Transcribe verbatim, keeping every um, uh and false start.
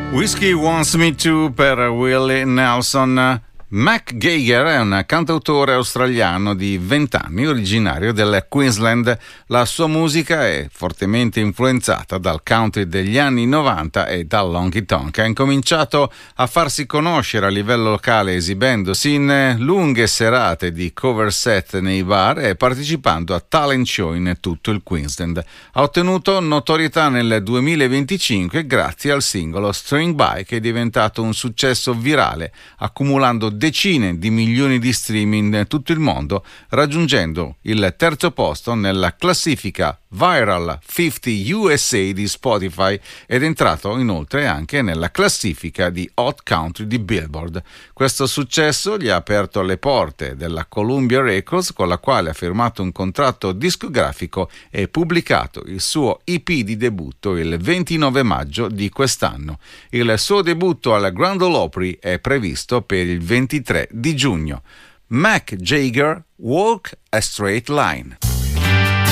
Whiskey Wants Me To per Willie Nelson. Mick Jagger è un cantautore australiano di venti anni, originario del Queensland. La sua musica è fortemente influenzata dal country degli anni novanta e dall'honky tonk. Ha incominciato a farsi conoscere a livello locale esibendosi in lunghe serate di cover set nei bar e partecipando a talent show in tutto il Queensland. Ha ottenuto notorietà nel duemilaventicinque grazie al singolo String By, che è diventato un successo virale, accumulando decine di milioni di stream in tutto il mondo, raggiungendo il terzo posto nella classifica Viral cinquanta U S A di Spotify ed entrato inoltre anche nella classifica di Hot Country di Billboard. Questo successo gli ha aperto le porte della Columbia Records, con la quale ha firmato un contratto discografico e pubblicato il suo E P di debutto il ventinove maggio di quest'anno. Il suo debutto alla Grand Ole Opry è previsto per il ventitré di giugno. Mick Jagger, Walk a Straight Line.